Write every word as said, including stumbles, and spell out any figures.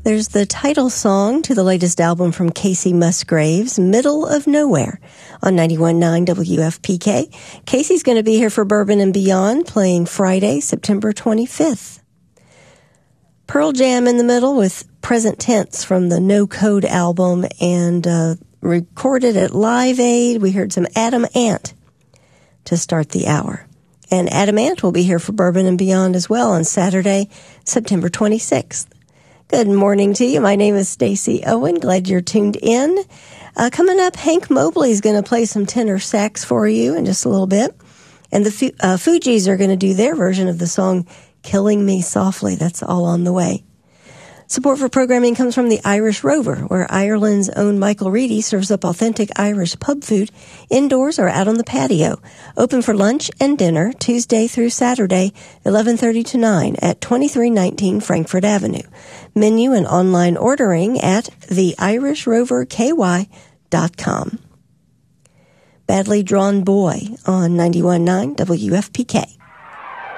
There's the title song to the latest album from Kacey Musgraves, Middle of Nowhere, on ninety-one point nine W F P K. Kacey's going to be here for Bourbon and Beyond, playing Friday, September twenty-fifth. Pearl Jam in the middle with Present Tense from the No Code album, and uh, recorded at Live Aid. We heard some Adam Ant to start the hour. And Adam Ant will be here for Bourbon and Beyond as well on Saturday, September twenty-sixth. Good morning to you. My name is Stacey Owen. Glad you're tuned in. Uh, coming up, Hank Mobley is going to play some tenor sax for you in just a little bit. And the Fu- uh, Fugees are going to do their version of the song Killing Me Softly. That's all on the way. Support for programming comes from the Irish Rover, where Ireland's own Michael Reedy serves up authentic Irish pub food indoors or out on the patio. Open for lunch and dinner Tuesday through Saturday, eleven thirty to nine at twenty-three nineteen Frankfurt Avenue. Menu and online ordering at the irish rover k y dot com. Badly Drawn Boy on ninety-one point nine W F P K.